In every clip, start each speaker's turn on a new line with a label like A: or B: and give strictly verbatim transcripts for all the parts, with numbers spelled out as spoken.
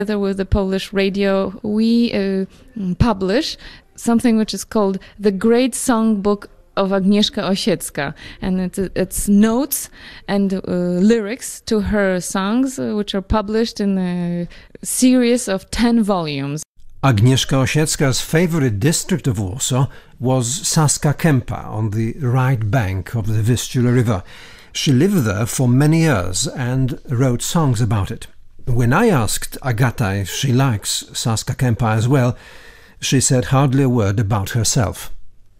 A: Together with the Polish radio, we uh, publish something which is called The Great Songbook of Agnieszka Osiecka, and it's, it's notes and uh, lyrics to her songs, uh, which are published in a series of ten volumes.
B: Agnieszka Osiecka's favorite district of Warsaw was Saska Kępa on the right bank of the Vistula River. She lived there for many years and wrote songs about it. When I asked Agata if she likes Saska Kępa as well, she said hardly a word about herself.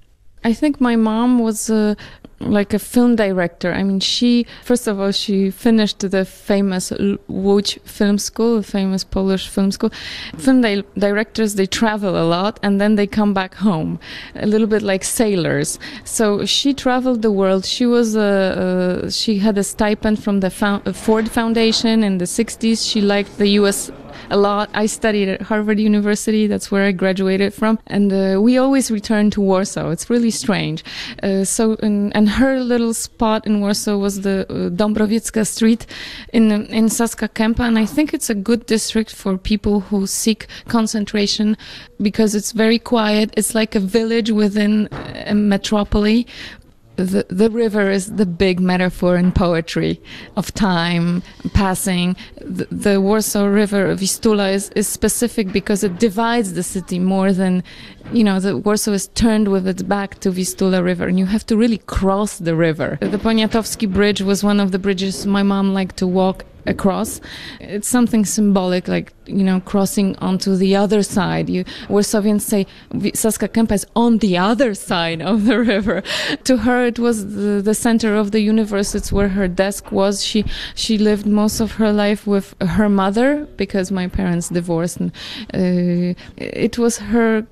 A: I think my mom was uh, like a film director. I mean, she, first of all, she finished the famous Łódź Film School, the famous Polish film school. Film di directors, they travel a lot and then they come back home, a little bit like sailors. So she traveled the world. She was a, uh, she had a stipend from the Ford Foundation in the sixties. She liked the U S a lot. I studied at Harvard University. That's where I graduated from. And uh, we always return to Warsaw. It's really strange. Uh, so, in, and her little spot in Warsaw was the uh, Dąbrowiecka Street in, in Saska Kępa. And I think it's a good district for people who seek concentration because it's very quiet. It's like a village within a metropolis. The, the river is the big metaphor in poetry of time passing. The, the Warsaw River, Vistula, is, is specific because it divides the city more than, you know, the Warsaw is turned with its back to Vistula River and you have to really cross the river. The Poniatowski Bridge was one of the bridges my mom liked to walk across. It's something symbolic, like, you know, crossing onto the other side. You, Warsawians say Saska Kępa is on the other side of the river. To her, it was the, the center of the universe. It's where her desk was. She she lived most of her life with her mother because my parents divorced, and uh, it was her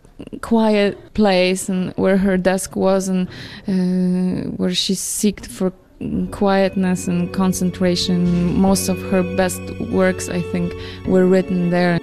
A: quiet place and where her desk was, and uh, where she seeked for quietness and concentration. Most of her best works, I think, were written there.